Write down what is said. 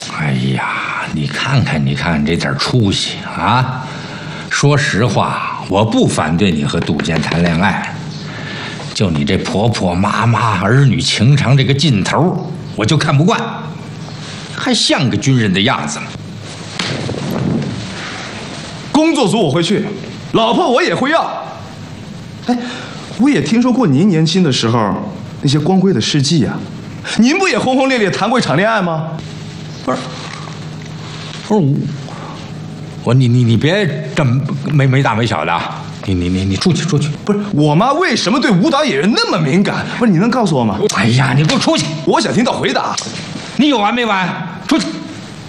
哎呀，你看看这点出息啊！说实话，我不反对你和杜鹃谈恋爱，就你这婆婆妈妈、儿女情长这个劲头，我就看不惯，还像个军人的样子吗？ 工作组我会去，老婆我也会要。哎，我也听说过您年轻的时候那些光辉的事迹啊，您不也轰轰烈烈谈过一场恋爱吗？ 不是你别这么没大没小的啊！你出去！ 不是我妈为什么对舞蹈演员那么敏感？不是你能告诉我吗？ 哎呀，你给我出去！ 我想听到回答。 你有完没完？出去！